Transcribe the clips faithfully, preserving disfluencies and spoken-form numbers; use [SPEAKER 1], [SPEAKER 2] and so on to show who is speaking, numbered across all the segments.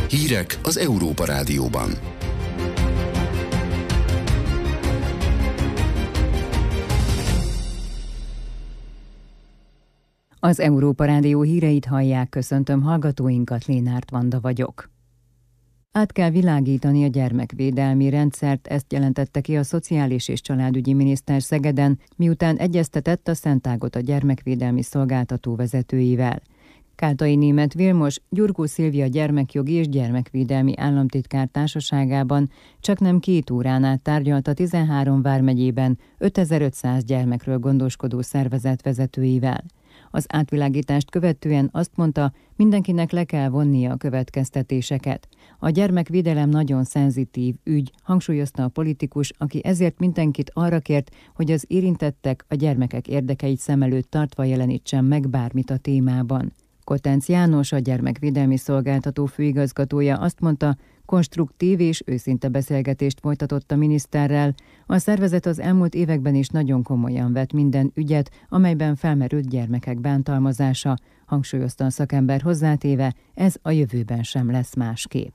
[SPEAKER 1] Hírek az Európa Rádióban.
[SPEAKER 2] Az Európa Rádió híreit hallják, köszöntöm hallgatóinkat, Lénárt Vanda vagyok. Át kell világítani a gyermekvédelmi rendszert, ezt jelentette ki a Szociális és Családügyi Miniszter Szegeden, miután egyeztetett a Szentágota gyermekvédelmi szolgáltató vezetőivel. Kátai Németh Vilmos, Gyurkó Szilvia gyermekjogi és gyermekvédelmi államtitkár társaságában csaknem két órán át tárgyalt a tizenhárom vármegyében ötezer-ötszáz gyermekről gondoskodó szervezet vezetőivel. Az átvilágítást követően azt mondta, mindenkinek le kell vonnia a következtetéseket. A gyermekvédelem nagyon szenzitív ügy, hangsúlyozta a politikus, aki ezért mindenkit arra kért, hogy az érintettek a gyermekek érdekeit szem előtt tartva jelenítsen meg bármit a témában. Kotenc János, a gyermekvédelmi szolgáltató főigazgatója azt mondta, konstruktív és őszinte beszélgetést folytatott a miniszterrel. A szervezet az elmúlt években is nagyon komolyan vett minden ügyet, amelyben felmerült gyermekek bántalmazása, hangsúlyozta a szakember hozzátéve, ez a jövőben sem lesz másképp.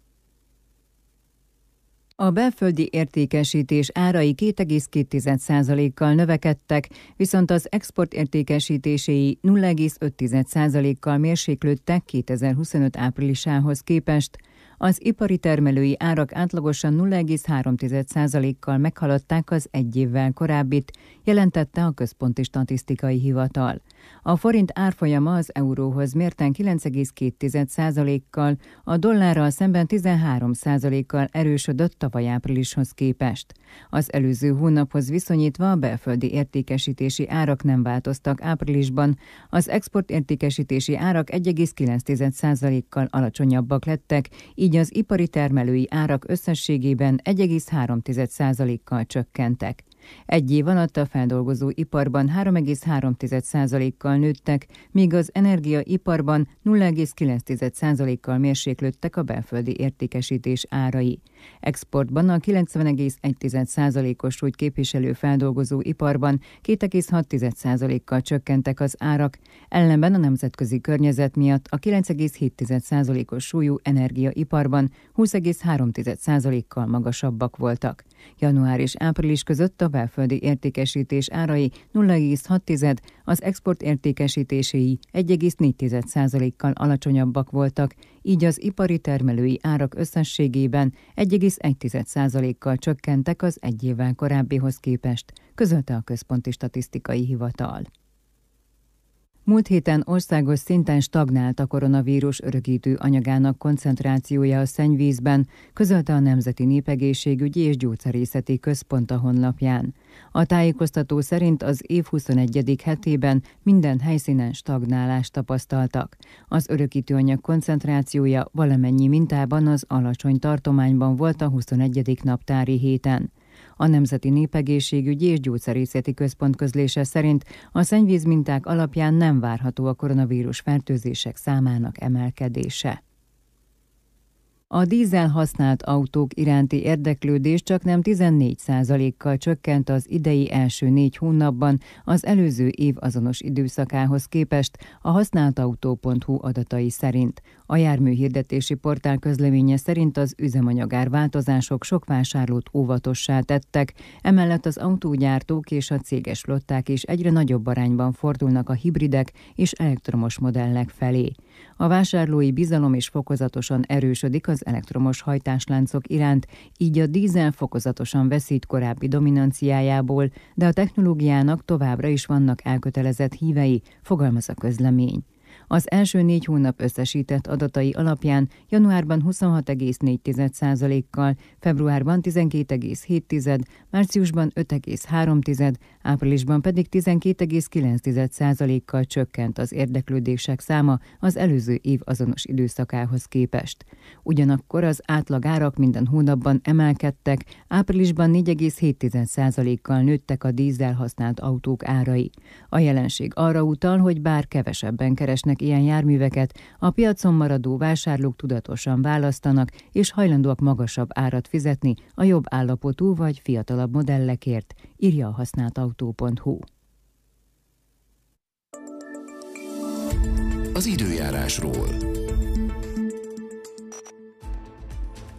[SPEAKER 2] A belföldi értékesítés árai két egész két százalékkal növekedtek, viszont az export értékesítéséi nulla egész öt százalékkal mérséklődtek kétezer-huszonöt áprilisához képest. Az ipari termelői árak átlagosan nulla egész három százalékkal meghaladták az egy évvel korábbit, jelentette a Központi Statisztikai Hivatal. A forint árfolyama az euróhoz mérten kilenc egész két százalékkal, a dollárral szemben tizenhárom százalékkal erősödött tavaly áprilishoz képest. Az előző hónaphoz viszonyítva a belföldi értékesítési árak nem változtak áprilisban, az export értékesítési árak egy egész kilenc százalékkal alacsonyabbak lettek, így az ipari termelői árak összességében egy egész három százalékkal csökkentek. Egy év alatt a feldolgozó iparban három egész három százalékkal nőttek, míg az energiaiparban nulla egész kilenc százalékkal mérséklődtek a belföldi értékesítés árai. Exportban a kilencven egész egy százalékos súlyt képviselő feldolgozó iparban két egész hat százalékkal csökkentek az árak, ellenben a nemzetközi környezet miatt a kilenc egész hét százalékos súlyú energiaiparban húsz egész három százalékkal magasabbak voltak. Január és április között a belföldi értékesítés árai nulla egész hat, az export értékesítéséi egy egész négy százalékkal alacsonyabbak voltak, így az ipari termelői árak összességében egy egész egy százalékkal csökkentek az egy évvel korábbihoz képest, közölte a Központi Statisztikai Hivatal. Múlt héten országos szinten stagnált a koronavírus örökítő anyagának koncentrációja a szennyvízben, közölte a Nemzeti Népegészségügyi és Gyógyszerészeti Központ a honlapján. A tájékoztató szerint az év huszonegyedik hetében minden helyszínen stagnálást tapasztaltak. Az örökítőanyag koncentrációja valamennyi mintában az alacsony tartományban volt a huszonegyedik naptári héten. A Nemzeti Népegészségügyi és Gyógyszerészeti Központ közlése szerint a szennyvíz minták alapján nem várható a koronavírus fertőzések számának emelkedése. A dízel használt autók iránti érdeklődés csaknem tizennégy százalékkal csökkent az idei első négy hónapban az előző év azonos időszakához képest a használtautó pont hu adatai szerint. A járműhirdetési portál közleménye szerint az üzemanyagár változások sok vásárlót óvatossá tettek, emellett az autógyártók és a céges flották is egyre nagyobb arányban fordulnak a hibridek és elektromos modellek felé. A vásárlói bizalom is fokozatosan erősödik az elektromos hajtásláncok iránt, így a dízel fokozatosan veszít korábbi dominanciájából, de a technológiának továbbra is vannak elkötelezett hívei, fogalmaz a közlemény. Az első négy hónap összesített adatai alapján januárban huszonhat egész négy százalékkal, februárban tizenkét egész hét, márciusban öt egész három, áprilisban pedig tizenkét egész kilenc százalékkal csökkent az érdeklődések száma az előző év azonos időszakához képest. Ugyanakkor az átlagárak minden hónapban emelkedtek, áprilisban négy egész hét százalékkal nőttek a dízel használt autók árai. A jelenség arra utal, hogy bár kevesebben keresnek ilyen járműveket, a piacon maradó vásárlók tudatosan választanak, és hajlandóak magasabb árat fizetni a jobb állapotú vagy fiatalabb modellekért, írja a használtautó pont hu.
[SPEAKER 1] Az időjárásról.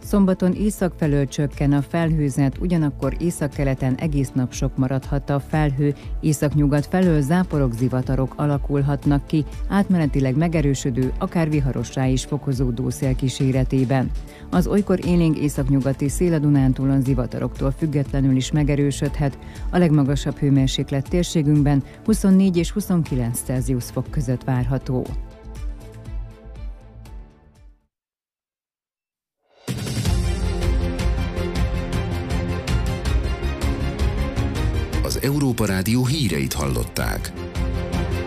[SPEAKER 2] Szombaton észak felől csökken a felhőzet, ugyanakkor északkeleten egész nap sok maradhat a felhő, északnyugat felől záporok, zivatarok alakulhatnak ki, átmenetileg megerősödő, akár viharossá is fokozódó szél kíséretében. Az olykor élénk északnyugati szél a Dunántúlon zivataroktól függetlenül is megerősödhet, a legmagasabb hőmérséklet térségünkben huszonnégy és huszonkilenc Celsius fok között várható.
[SPEAKER 1] Az Európa Rádió híreit hallották.